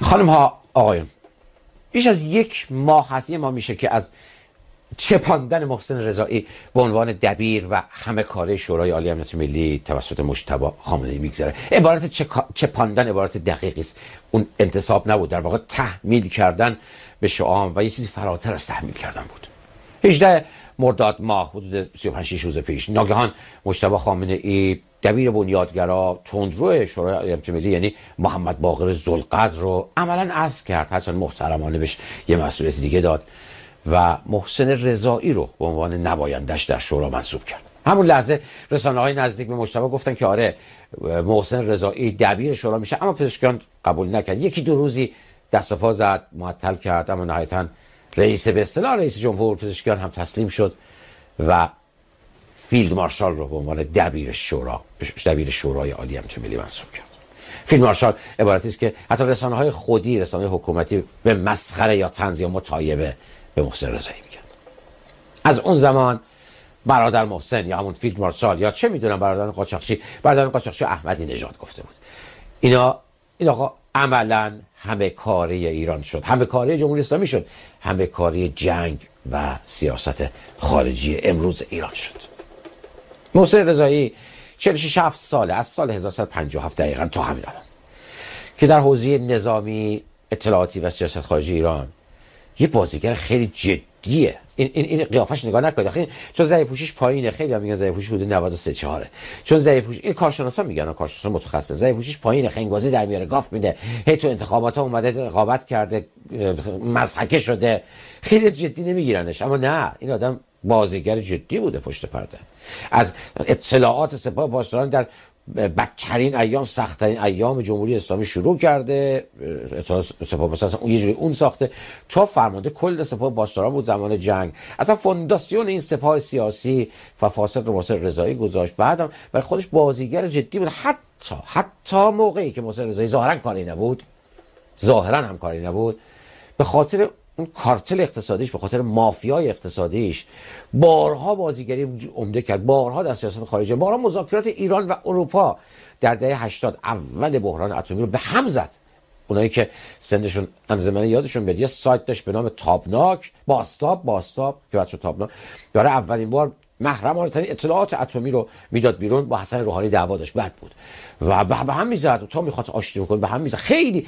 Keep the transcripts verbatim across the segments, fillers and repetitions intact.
خانم ها آقایون، بیش از یک ماه هست، یه ماه میشه که از چپاندن محسن رضایی به عنوان دبیر و همه کاره شورای عالی امنیت ملی توسط مجتبی خامنه‌ای میگذره. عبارت چپاندن عبارت دقیقی است. اون انتصاب نبود، در واقع تحمیل کردن به شعام و یه چیزی فراتر از تحمیل کردن بود. هجدهم مرداد ماه، حدود سی و پنج روز پیش، ناگهان مجتبی خامنه‌ای دبیر بنیادگرا تندرو شورای عالی امنیت ملی یعنی محمد باقر ذوالقدر رو عملاً عزل کرد، هرچند محترمانه بهش یه مسئولیت دیگه داد و محسن رضایی رو به عنوان نمایندش در شورا منصوب کرد. همون لحظه رسانه‌های نزدیک به مجتبی گفتن که آره محسن رضایی دبیر شورا میشه، اما پزشکیان قبول نکرد. یکی دو روزی دست و پا زد، معطل کرد، اما نهایتاً رئیس به اصطلاح رئیس جمهور پزشکیان هم تسلیم شد و فیلد مارشال رو به عنوان دبیر شورا دبیر شورای عالی امنیت ملی منصوب کرد. فیلد مارشال عبارتی است که حتی رسانه‌های خودی، رسانه‌های حکومتی به مسخره یا طنز یا متایبه به محسن رضایی میگن. از اون زمان برادر محسن یا همون فیلد مارشال یا چه میدونم برادران قاچاقچی، برادران قاچاقچی احمدی نژاد گفته بود اینا این آقا عملاً همه کاره ایران شد، همه کاره جمهوری اسلامی شد، همه کاره جنگ و سیاست خارجی امروز ایران شد. محسن رضایی چهل و شش ساله، از سال هزار و سیصد و پنجاه و هفت دقیقاً تا همین الان که در حوزه نظامی، اطلاعاتی و سیاست خارجی ایران یه بازیگر خیلی جدیه. این این این قیافش نگاه نکنید، خیلی چون ضعیف پوشیش پایینه، خیلی هم میگن ضعیف پوشیش حدود نود و سه چهار، چون ضعیف پوشیش این کارشناسا میگن، کارشناسا متخصص، ضعیف پوشیش پایینه، خنگ‌بازی در میاره، گاف میده، هی تو انتخابات ها اومده رقابت کرده، مضحکه شده، خیلی جدی نمیگیرنش. اما نه، این آدم بازیگر جدی بوده پشت پرده. از اطلاعات سپاه پاسداران در بدترین ایام، سخت‌ترین ایام جمهوری اسلامی شروع کرده، اطلاعات سپاه پاسداران اون یه جوری اون ساخته، تا فرمانده کل سپاه پاسداران بود زمان جنگ، اصلا فونداسیون این سپاه سیاسی و فاسد رو محسن رضایی گذاشت. بعدم برای خودش بازیگر جدی بود، حتی حتی موقعی که محسن رضایی ظاهرا کاری نبود، ظاهرا هم کاری نبود، به خاطر اون کارتل اقتصادیش، به خاطر مافیای اقتصادیش بارها بازیگری عمده کرد، بارها در سیاست خارجی، بارها مذاکرات ایران و اروپا در دهه هشتاد اول بحران اتمی رو به هم زد. اونایی که سنشون اندازه من یادشون بیاد، یه سایت داشت به نام تابناک، باستاب باستاب که بعد شد تابناک، برای اولین بار محرمانه ترین اطلاعات اتمی رو میداد بیرون، با حسن روحانی دعوا داشت، بد بود و به هم میزد، تا میخواد آشتی کنه به هم میزد. خیلی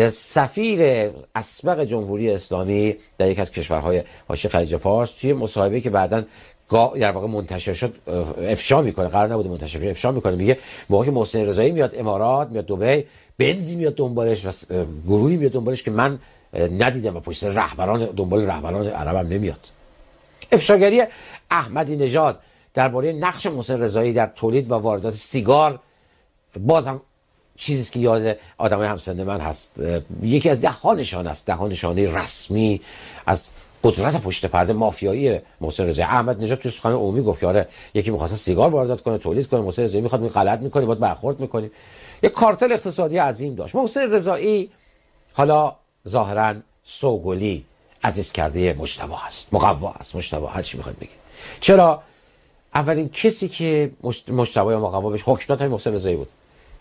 سفیر اسبق جمهوری اسلامی در یک از کشورهای حاشیه خلیج فارس توی مصاحبه‌ای که بعداً در واقع منتشر شد افشا میکنه، قرار نبوده منتشر بشه، افشا میکنه، میگه موقعی که محسن رضایی میاد امارات، میاد دبی، بنزی میاد دنبالش و گروهی میاد دنبالش که من ندیدم و پشت رهبران دنبال رهبران عربم نمیاد. افشاگری احمدی نژاد درباره نقش محسن رضایی در تولید و واردات سیگار بازم چیزی است که یاد آدمای همسن من هست. یکی از ده ها نشانه است، ده ها نشانه رسمی از قدرت پشت پرده مافیایی محسن رضایی. احمد نژاد تو سخن عمومی گفت که آره یکی می‌خواد سیگار واردات کنه، تولید کنه، محسن رضایی می‌خواد می غلط می‌کنه، باید برخورد می‌کنه. یک کارتل اقتصادی عظیم داشت. محسن رضایی حالا ظاهراً سوگلی عزیز کرده مجتبی است، مقوا است، مجتبی هر چی می‌خواد بگه. چرا؟ اولین کسی که مجتبی یا مقوا بهش حکم داد همین محسن رضایی بود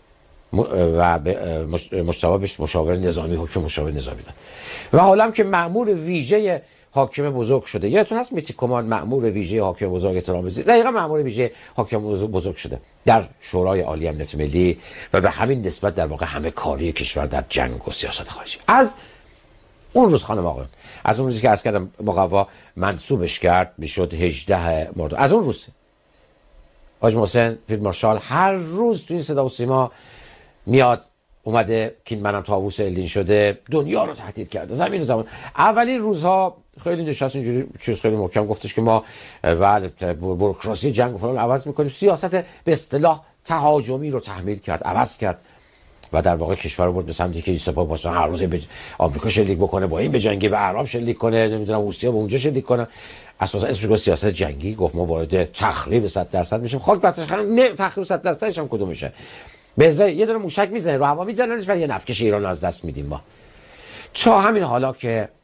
و مجتبی بهش مشاور نظامی حکم مشاور نظامی داد و حالا که مأمور ویژه حاکم بزرگ شده. یادتون هست میتی کمان مأمور ویژه حاکم بزرگ اطلاع رسانی، دقیقاً مأمور ویژه حاکم بزرگ شده در شورای عالی امنیت ملی و به همین نسبت در واقع همه کاری کشور در جنگ و سیاست خارجی. از اون روز خانم آقایان، از اون روزی که عرض کردم مقوا منصوبش کرد میشد هجدهم مرداد، از اون روز حاج محسن فیلد مارشال هر روز تو این صدا و سیما میاد اومده که منم طاووس الین شده، دنیا رو تهدید کرده. زمین زمان اولین روزها خیلی نشست اینجوری چیز خیلی محکم گفتش که ما بعد بوروکراسی جنگ و فلان عوض میکنیم، سیاست به اصطلاح تهاجمی رو تحمیل کرد، عوض کرد و در واقع کشور رو برد به سمتی که سپاه پاسداران هر روز به آمریکا شلیک بکنه، با این به جنگی و عرب شلیک کنه، نمیدونم روسیه به اونجا شلیک کنه. اساسا اسمش گفت سیاست جنگی، گفت ما وارد تخریب صد درصد میشیم. خاک بر سرش، نه تخریب صد درصدش هم کدوم میشه؟ به ازای یه دونه موشک میزنه رو هوا میزننش و یه نفکش ایران از دست میدیم ما. تا همین حالا که